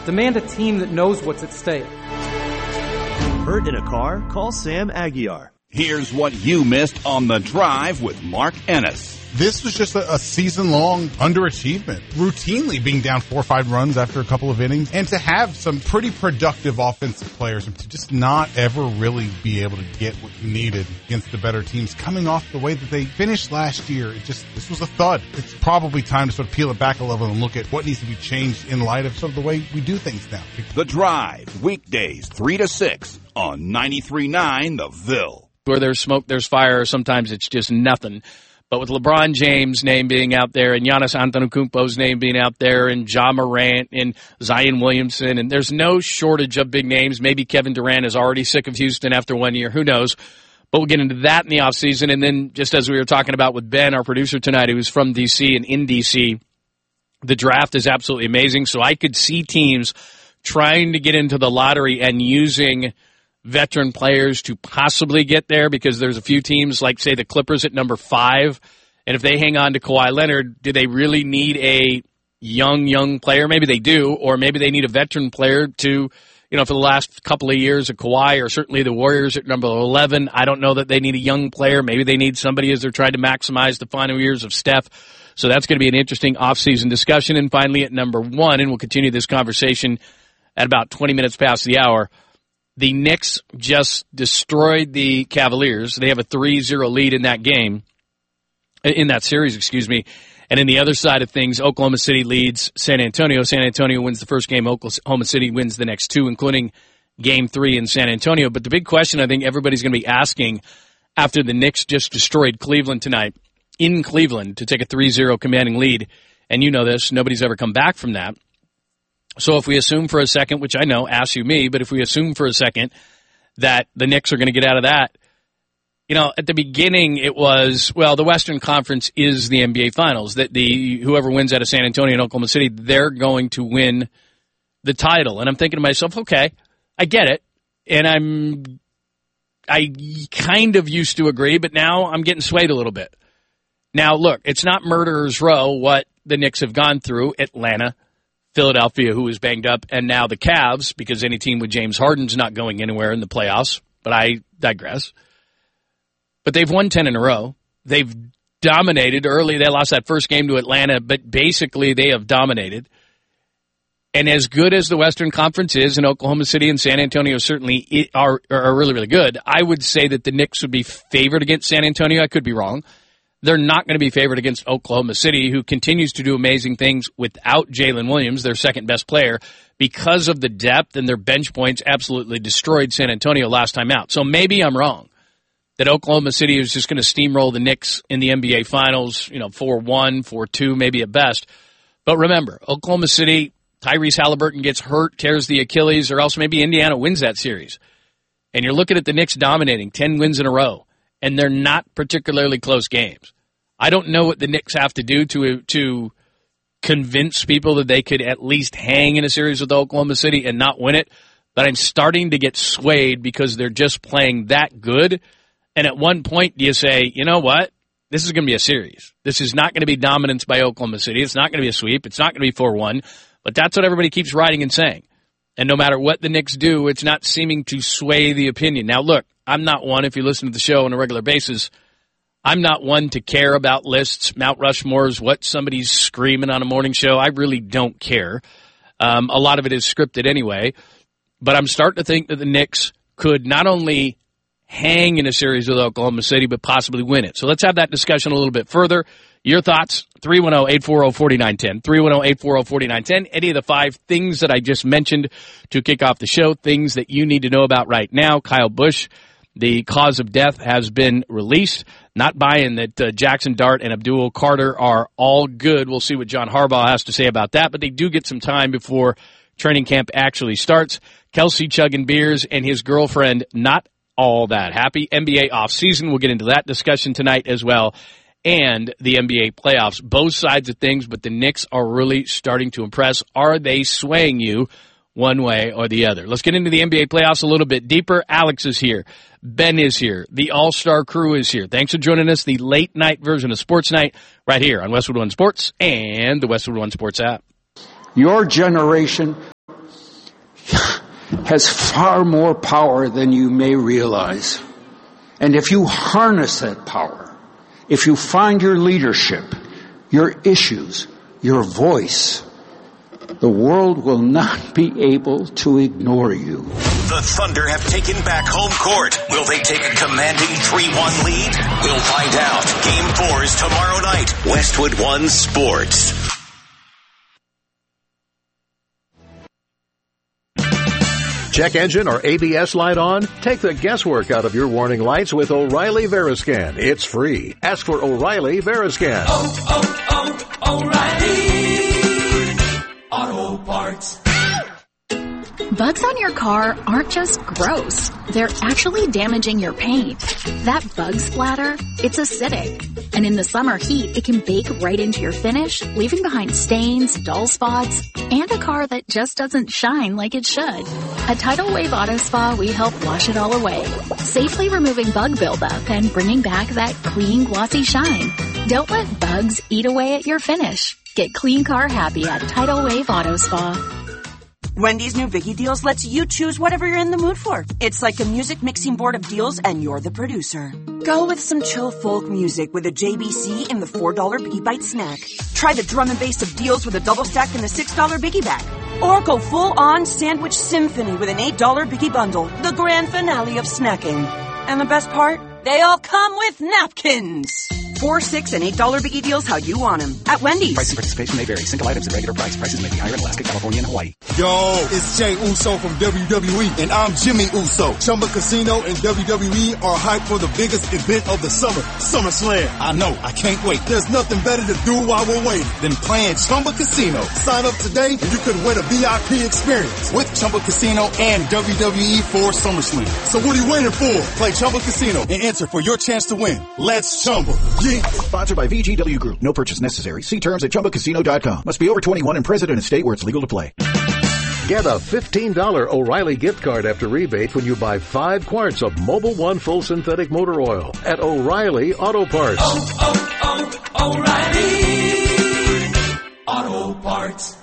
Demand a team that knows what's at stake. Hurt in a car? Call Sam Aguiar. Here's what you missed on The Drive with Mark Ennis. This was just a season-long underachievement, routinely being down 4 or 5 runs after a couple of innings, and to have some pretty productive offensive players and to just not ever really be able to get what you needed against the better teams coming off the way that they finished last year. This was a thud. It's probably time to sort of peel it back a level and look at what needs to be changed in light of sort of the way we do things now. The Drive, weekdays 3 to 6 on 93.9 The Ville. Where there's smoke, there's fire. Sometimes it's just nothing. But with LeBron James' name being out there and Giannis Antetokounmpo's name being out there and Ja Morant and Zion Williamson, and there's no shortage of big names. Maybe Kevin Durant is already sick of Houston after 1 year. Who knows? But we'll get into that in the offseason. And then just as we were talking about with Ben, our producer tonight, who was from D.C. and in D.C., the draft is absolutely amazing. So I could see teams trying to get into the lottery and using veteran players to possibly get there, because there's a few teams like, say, the Clippers at number 5, and if they hang on to Kawhi Leonard, do they really need a young player? Maybe they do, or maybe they need a veteran player to, for the last couple of years of Kawhi, or certainly the Warriors at number 11. I don't know that they need a young player. Maybe they need somebody as they're trying to maximize the final years of Steph. So that's going to be an interesting offseason discussion. And finally at number 1, and we'll continue this conversation at about 20 minutes past the hour, the Knicks just destroyed the Cavaliers. They have a 3-0 lead in that series, And in the other side of things, Oklahoma City leads San Antonio. San Antonio wins the first game. Oklahoma City wins the next 2, including Game 3 in San Antonio. But the big question I think everybody's going to be asking after the Knicks just destroyed Cleveland tonight, in Cleveland, to take a 3-0 commanding lead, and you know this, nobody's ever come back from that. So if we assume for a second, which I know, ask you me, but if we assume for a second that the Knicks are going to get out of that, at the beginning it was, the Western Conference is the NBA Finals. That whoever wins out of San Antonio and Oklahoma City, they're going to win the title. And I'm thinking to myself, okay, I get it. And I kind of used to agree, but now I'm getting swayed a little bit. Now, look, it's not murderer's row what the Knicks have gone through. Atlanta, Philadelphia, who is banged up, and now the Cavs, because any team with James Harden's not going anywhere in the playoffs. But I digress. But they've won 10 in a row. They've dominated early. They lost that first game to Atlanta, but basically they have dominated. And as good as the Western Conference is, and Oklahoma City and San Antonio certainly are really, really good, I would say that the Knicks would be favored against San Antonio. I could be wrong. They're not going to be favored against Oklahoma City, who continues to do amazing things without Jalen Williams, their second best player, because of the depth, and their bench points absolutely destroyed San Antonio last time out. So maybe I'm wrong that Oklahoma City is just going to steamroll the Knicks in the NBA Finals, 4-1, 4-2, maybe at best. But remember, Oklahoma City, Tyrese Halliburton gets hurt, tears the Achilles, or else maybe Indiana wins that series. And you're looking at the Knicks dominating 10 wins in a row, and they're not particularly close games. I don't know what the Knicks have to do to convince people that they could at least hang in a series with Oklahoma City and not win it, but I'm starting to get swayed because they're just playing that good. And at one point, do you say, you know what? This is going to be a series. This is not going to be dominance by Oklahoma City. It's not going to be a sweep. It's not going to be 4-1. But that's what everybody keeps writing and saying. And no matter what the Knicks do, it's not seeming to sway the opinion. Now, look, I'm not one, if you listen to the show on a regular basis, I'm not one to care about lists, Mount Rushmores, what somebody's screaming on a morning show. I really don't care. A lot of it is scripted anyway. But I'm starting to think that the Knicks could not only hang in a series with Oklahoma City, but possibly win it. So let's have that discussion a little bit further. Your thoughts, 310-840-4910, 310-840-4910. Any of the 5 things that I just mentioned to kick off the show, things that you need to know about right now. Kyle Busch, the cause of death has been released. Not buying that Jackson Dart and Abdul Carter are all good. We'll see what John Harbaugh has to say about that, but they do get some time before training camp actually starts. Kelsey chugging beers and his girlfriend not all that happy. NBA offseason, we'll get into that discussion tonight as well. And the NBA playoffs, both sides of things, but the Knicks are really starting to impress. Are they swaying you one way or the other? Let's get into the NBA playoffs a little bit deeper. Alex is here. Ben is here. The All-Star crew is here. Thanks for joining us, the late night version of Sports Night, right here on Westwood One Sports and the Westwood One Sports app. Your generation has far more power than you may realize. And if you harness that power, if you find your leadership, your issues, your voice, the world will not be able to ignore you. The Thunder have taken back home court. Will they take a commanding 3-1 lead? We'll find out. Game 4 is tomorrow night. Westwood One Sports. Check engine or ABS light on? Take the guesswork out of your warning lights with O'Reilly Veriscan. It's free. Ask for O'Reilly Veriscan. O'Reilly Auto Parts. Bugs on your car aren't just gross. They're actually damaging your paint. That bug splatter, it's acidic. And in the summer heat, it can bake right into your finish, leaving behind stains, dull spots, and a car that just doesn't shine like it should. At Tidal Wave Auto Spa, we help wash it all away, safely removing bug buildup and bringing back that clean, glossy shine. Don't let bugs eat away at your finish. Get clean car happy at Tidal Wave Auto Spa. Wendy's new Biggie Deals lets you choose whatever you're in the mood for. It's like a music mixing board of deals, and you're the producer. Go with some chill folk music with a JBC in the $4 Biggie Bite snack. Try the drum and bass of deals with a double stack in the $6 Biggie bag. Or go full-on sandwich symphony with an $8 Biggie bundle, the grand finale of snacking. And the best part? They all come with napkins. $4, $6, and $8 Biggie Deals how you want them. At Wendy's. Price and participation may vary. Single items at regular price. Prices may be higher in Alaska, California, and Hawaii. Yo, it's Jay Uso from WWE, and I'm Jimmy Uso. Chumba Casino and WWE are hyped for the biggest event of the summer, SummerSlam. I know, I can't wait. There's nothing better to do while we're waiting than playing Chumba Casino. Sign up today, and you could win a VIP experience with Chumba Casino and WWE for SummerSlam. So what are you waiting for? Play Chumba Casino and enter for your chance to win. Let's Chumba. Yeah. Sponsored by VGW Group. No purchase necessary. See terms at ChumbaCasino.com. Must be over 21 and present in a state where it's legal to play. Get a $15 O'Reilly gift card after rebate when you buy 5 quarts of Mobil 1 full synthetic motor oil at O'Reilly Auto Parts. O'Reilly Auto Parts.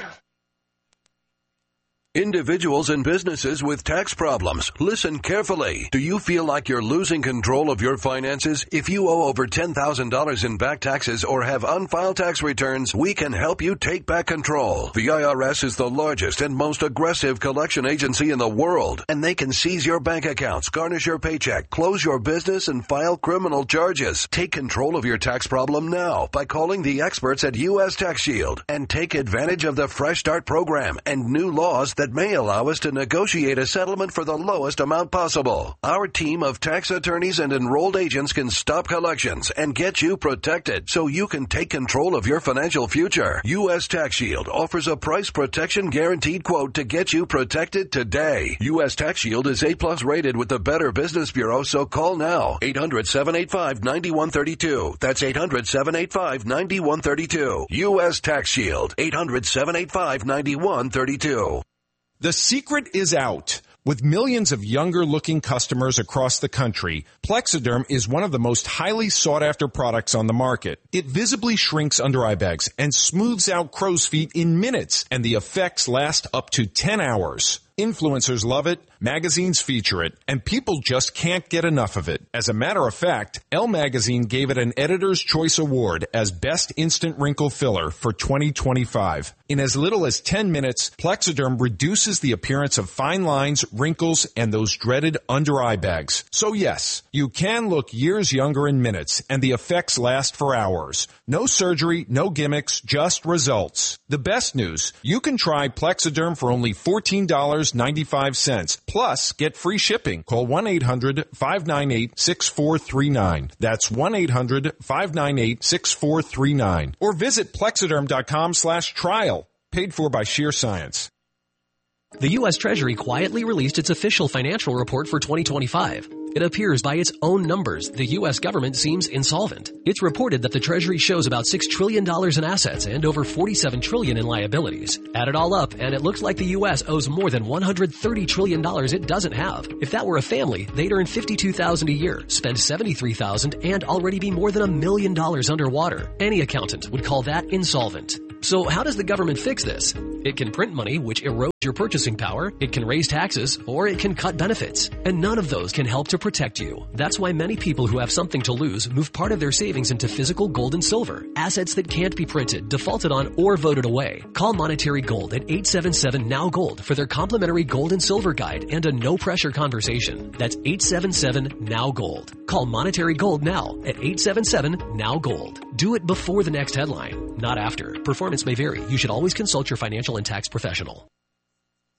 Individuals and businesses with tax problems, listen carefully. Do you feel like you're losing control of your finances? If you owe over $10,000 in back taxes or have unfiled tax returns, we can help you take back control. The IRS is the largest and most aggressive collection agency in the world, and they can seize your bank accounts, garnish your paycheck, close your business, and file criminal charges. Take control of your tax problem now by calling the experts at U.S. Tax Shield and take advantage of the Fresh Start program and new laws that may allow us to negotiate a settlement for the lowest amount possible. Our team of tax attorneys and enrolled agents can stop collections and get you protected so you can take control of your financial future. U.S. Tax Shield offers a price protection guaranteed quote to get you protected today. U.S. Tax Shield is A+ rated with the Better Business Bureau, so call now. 800-785-9132. That's 800-785-9132. U.S. Tax Shield. 800-785-9132. The secret is out. With millions of younger-looking customers across the country, Plexiderm is one of the most highly sought-after products on the market. It visibly shrinks under-eye bags and smooths out crow's feet in minutes, and the effects last up to 10 hours. Influencers love it, magazines feature it, and people just can't get enough of it. As a matter of fact, Elle Magazine gave it an Editor's Choice Award as Best Instant Wrinkle Filler for 2025. In as little as 10 minutes, Plexiderm reduces the appearance of fine lines, wrinkles, and those dreaded under-eye bags. So yes, you can look years younger in minutes, and the effects last for hours. No surgery, no gimmicks, just results. The best news, you can try Plexiderm for only $14.95. Plus, get free shipping. Call 1-800-598-6439. That's 1-800-598-6439. Or visit Plexiderm.com/trial. Paid for by Sheer Science. The U.S. Treasury quietly released its official financial report for 2025. It appears by its own numbers, the U.S. government seems insolvent. It's reported that the Treasury shows about $6 trillion in assets and over $47 trillion in liabilities. Add it all up, and it looks like the U.S. owes more than $130 trillion it doesn't have. If that were a family, they'd earn $52,000 a year, spend $73,000, and already be more than $1 million underwater. Any accountant would call that insolvent. So how does the government fix this? It can print money, which erodes your purchasing power, it can raise taxes, or it can cut benefits. And none of those can help to protect you. That's why many people who have something to lose move part of their savings into physical gold and silver, assets that can't be printed, defaulted on, or voted away. Call Monetary Gold at 877-NOW-GOLD for their complimentary gold and silver guide and a no-pressure conversation. That's 877-NOW-GOLD. Call Monetary Gold now at 877-NOW-GOLD. Do it before the next headline, not after. Performance may vary. You should always consult your financial and tax professional.